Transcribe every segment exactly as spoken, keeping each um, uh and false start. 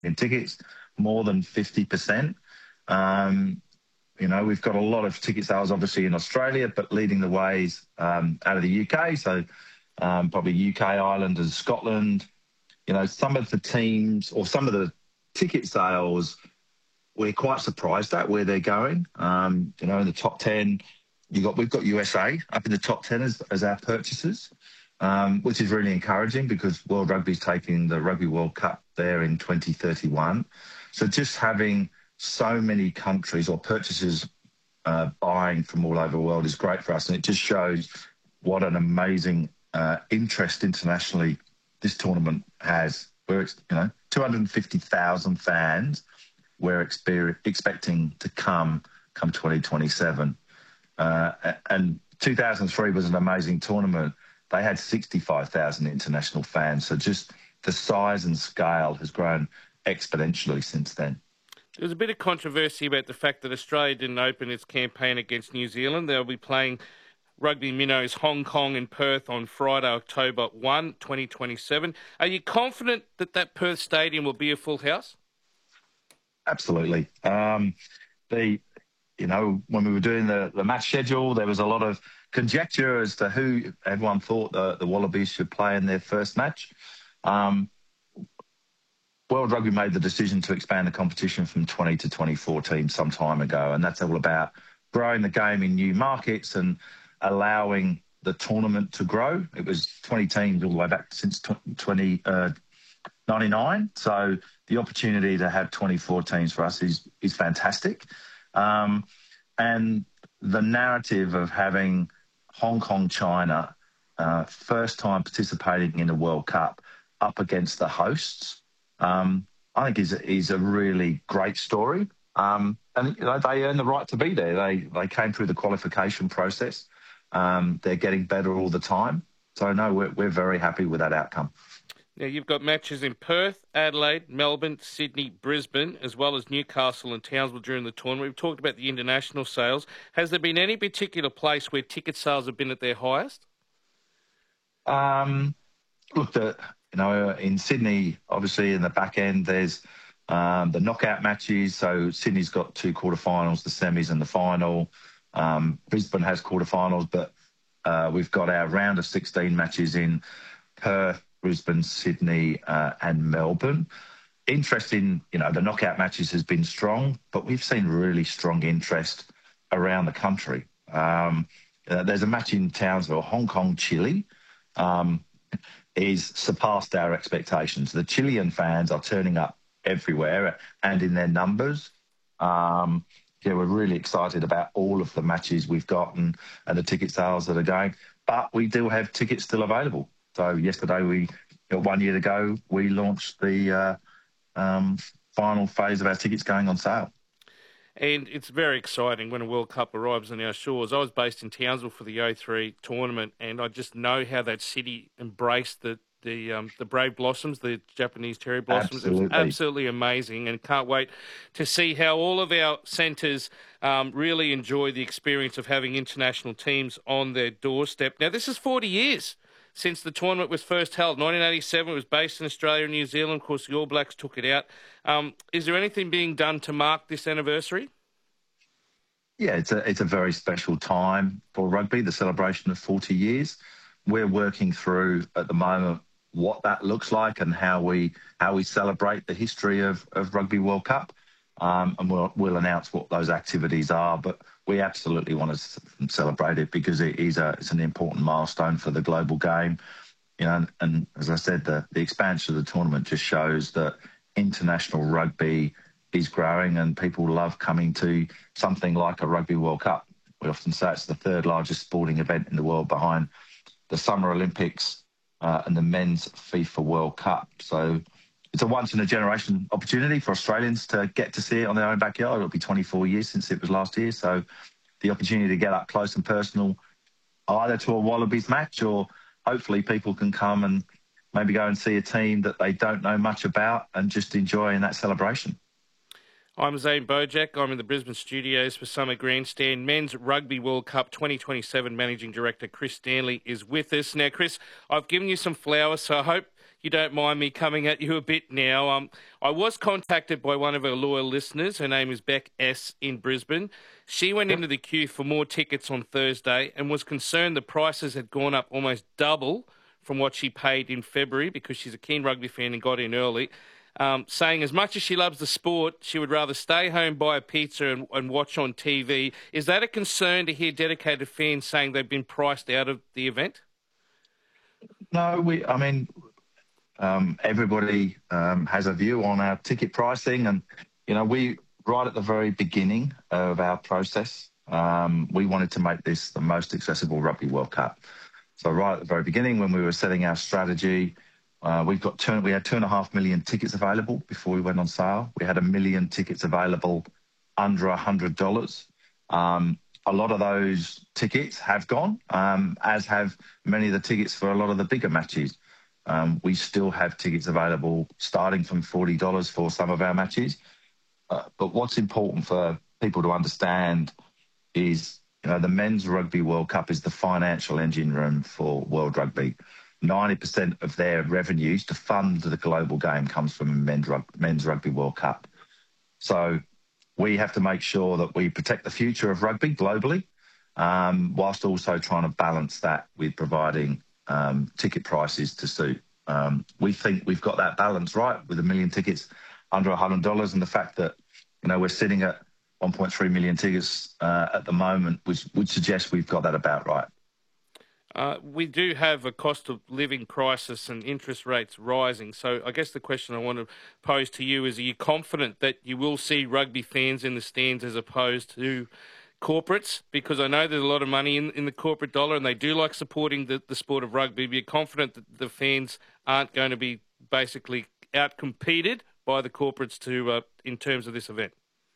in tickets, more than fifty percent. Um, you know, we've got a lot of ticket sales, obviously, in Australia, but leading the ways um, out of the U K. So um, probably U K, Ireland and Scotland. You know, some of the teams or some of the ticket sales, we're quite surprised at where they're going. Um, you know, in the top ten, you got we've got U S A up in the top ten as, as our purchasers, um, which is really encouraging because World Rugby's taking the Rugby World Cup there in twenty thirty-one. So just having so many countries or purchasers uh, buying from all over the world is great for us, and it just shows what an amazing uh, interest internationally this tournament has. We're you know two hundred fifty thousand fans we're exper- expecting to come come twenty twenty-seven. Uh, and two thousand three was an amazing tournament. They had sixty-five thousand international fans. So just the size and scale has grown exponentially since then. There's a bit of controversy about the fact that Australia didn't open its campaign against New Zealand. They'll be playing Rugby Minnows Hong Kong and Perth on Friday, October first, twenty twenty-seven. Are you confident that that Perth stadium will be a full house? Absolutely. Um, the, you know, when we were doing the, the match schedule, there was a lot of conjecture as to who everyone thought the, the Wallabies should play in their first match. Um, World Rugby made the decision to expand the competition from twenty to twenty-four teams some time ago, and that's all about growing the game in new markets and allowing the tournament to grow. It was twenty teams all the way back since twenty ninety-nine, so the opportunity to have twenty-four teams for us is is fantastic. Um, and the narrative of having Hong Kong, China, uh, first time participating in a World Cup up against the hosts, um, I think is is a really great story. Um, and you know, they earn the right to be there. They they came through the qualification process. Um, they're getting better all the time. So no, we're we're very happy with that outcome. Now, you've got matches in Perth, Adelaide, Melbourne, Sydney, Brisbane, as well as Newcastle and Townsville during the tournament. We've talked about the international sales. Has there been any particular place where ticket sales have been at their highest? Um, look, the, you know, in Sydney, obviously in the back end, there's um, the knockout matches. So Sydney's got two quarterfinals, the semis and the final. Um, Brisbane has quarterfinals, but uh, we've got our round of sixteen matches in Perth, Brisbane, Sydney uh, and Melbourne. Interesting, you know, the knockout matches has been strong, but we've seen really strong interest around the country. Um, uh, there's a match in Townsville, Hong Kong, Chile, um, is surpassed our expectations. The Chilean fans are turning up everywhere and in their numbers. Um, yeah, we're really excited about all of the matches we've got and, and the ticket sales that are going, but we do have tickets still available. So yesterday, we one year ago, we launched the uh, um, final phase of our tickets going on sale. And it's very exciting when a World Cup arrives on our shores. I was based in Townsville for the oh three tournament, and I just know how that city embraced the the um, the Brave Blossoms, the Japanese cherry blossoms. Absolutely. It was absolutely amazing, and can't wait to see how all of our centres um, really enjoy the experience of having international teams on their doorstep. Now, this is forty years since the tournament was first held. nineteen eighty-seven, it was based in Australia and New Zealand. Of course, the All Blacks took it out. Um, is there anything being done to mark this anniversary? Yeah, it's a it's a very special time for rugby, the celebration of forty years. We're working through at the moment what that looks like and how we how we celebrate the history of, of Rugby World Cup. Um, and we'll, we'll announce what those activities are, but we absolutely want to celebrate it because it is a it's an important milestone for the global game. You know, and, and as I said, the, the expansion of the tournament just shows that international rugby is growing and people love coming to something like a Rugby World Cup. We often say it's the third largest sporting event in the world behind the Summer Olympics uh, and the Men's FIFA World Cup. So it's a once-in-a-generation opportunity for Australians to get to see it on their own backyard. It'll be twenty-four years since it was last year. So the opportunity to get up close and personal, either to a Wallabies match or hopefully people can come and maybe go and see a team that they don't know much about and just enjoy in that celebration. I'm Zane Bojack. I'm in the Brisbane studios for Summer Grandstand. Men's Rugby World Cup twenty twenty-seven Managing Director Chris Stanley is with us. Now, Chris, I've given you some flowers, so I hope you don't mind me coming at you a bit now. Um, I was contacted by one of our loyal listeners. Her name is Beck S. in Brisbane. She went Yep. into the queue for more tickets on Thursday and was concerned the prices had gone up almost double from what she paid in February because she's a keen rugby fan and got in early. Um, saying as much as she loves the sport, she would rather stay home, buy a pizza and, and watch on T V. Is that a concern to hear dedicated fans saying they've been priced out of the event? No, we. I mean, um, everybody um, has a view on our ticket pricing, and you know, we right at the very beginning of our process, um, we wanted to make this the most accessible Rugby World Cup. So right at the very beginning, when we were setting our strategy. Uh, we've got two, we had two and a half million tickets available before we went on sale. We had a million tickets available under a hundred dollars. Um, a lot of those tickets have gone, um, as have many of the tickets for a lot of the bigger matches. Um, we still have tickets available starting from forty dollars for some of our matches. Uh, but what's important for people to understand is, you know, the Men's Rugby World Cup is the financial engine room for World Rugby. ninety percent of their revenues to fund the global game comes from men's, men's Rugby World Cup. So we have to make sure that we protect the future of rugby globally, um, whilst also trying to balance that with providing um, ticket prices to suit. Um, we think we've got that balance right with a million tickets under one hundred dollars, and the fact that, you know, we're sitting at one point three million tickets uh, at the moment, which would suggest we've got that about right. Uh, we do have a cost of living crisis and interest rates rising. So I guess the question I want to pose to you is, are you confident that you will see rugby fans in the stands as opposed to corporates? Because I know there's a lot of money in, in the corporate dollar and they do like supporting the, the sport of rugby. Are you confident that the fans aren't going to be basically out-competed by the corporates to uh, in terms of this event?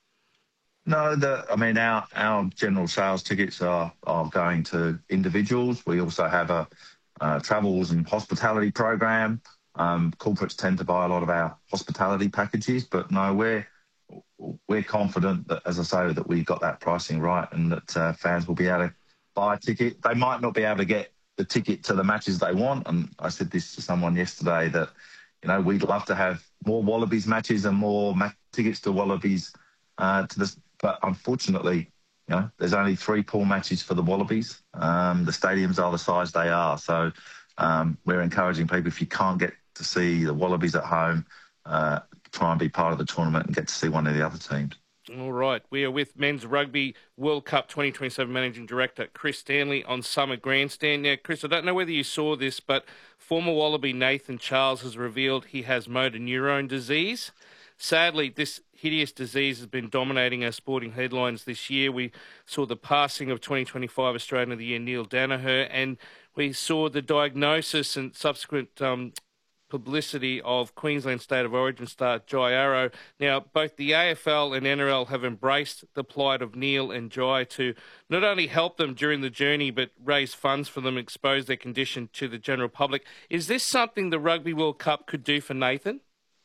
No, the, I mean, our, our general sales tickets are, are going to individuals. We also have a, a travels and hospitality program. Um, corporates tend to buy a lot of our hospitality packages, but no, we're, we're confident that, as I say, that we got that pricing right and that uh, fans will be able to buy a ticket. They might not be able to get the ticket to the matches they want. And I said this to someone yesterday that, you know, we'd love to have more Wallabies matches and more ma- tickets to Wallabies uh, to the. But unfortunately, you know, there's only three pool matches for the Wallabies. Um, the stadiums are the size they are. So um, we're encouraging people, if you can't get to see the Wallabies at home, uh, try and be part of the tournament and get to see one of the other teams. All right. We are with Men's Rugby World Cup twenty twenty-seven Managing Director Chris Stanley on Summer Grandstand. Now, Chris, I don't know whether you saw this, but former Wallaby Nathan Charles has revealed he has motor neurone disease. Sadly, this hideous disease has been dominating our sporting headlines this year. We saw the passing of twenty twenty-five Australian of the Year, Neil Danaher, and we saw the diagnosis and subsequent um, publicity of Queensland State of Origin star Jai Arrow. Now, both the A F L and N R L have embraced the plight of Neil and Jai to not only help them during the journey, but raise funds for them, expose their condition to the general public. Is this something the Rugby World Cup could do for Nathan?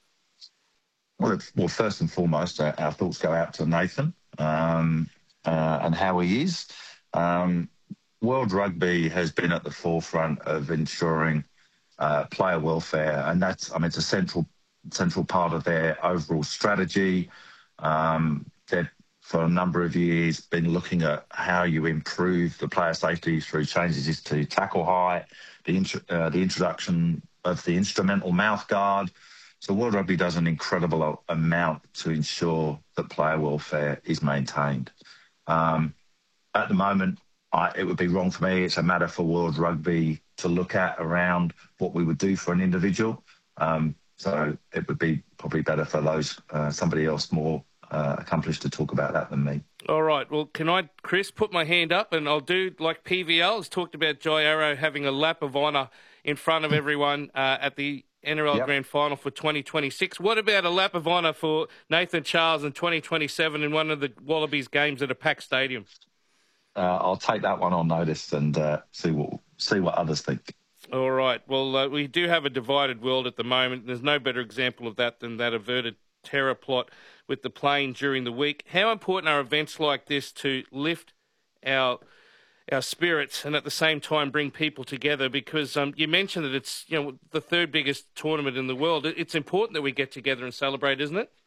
Well, well, first and foremost, our, our thoughts go out to Nathan um, uh, and how he is. Um, World Rugby has been at the forefront of ensuring uh, player welfare, and that's, I mean, it's a central central part of their overall strategy. Um, they've, for a number of years, been looking at how you improve the player safety through changes to tackle height, the, int- uh, the introduction of the instrumental mouth guard. So World Rugby does an incredible amount to ensure that player welfare is maintained. Um, at the moment, I, it would be wrong for me. It's a matter for World Rugby to look at around what we would do for an individual. Um, so it would be probably better for those uh, somebody else more uh, accomplished to talk about that than me. All right. Well, can I, Chris, put my hand up and I'll do like P V L has talked about Jai Arrow having a lap of honour in front of everyone uh, at the N R L Yep. Grand Final for twenty twenty-six. What about a lap of honour for Nathan Charles in twenty twenty-seven in one of the Wallabies games at a packed stadium? Uh, I'll take that one on notice and uh, see what see what others think. All right. Well, uh, we do have a divided world at the moment. There's no better example of that than that averted terror plot with the plane during the week. How important are events like this to lift our our spirits, and at the same time bring people together. Because um, you mentioned that it's, you know, the third biggest tournament in the world. It's important that we get together and celebrate, isn't it?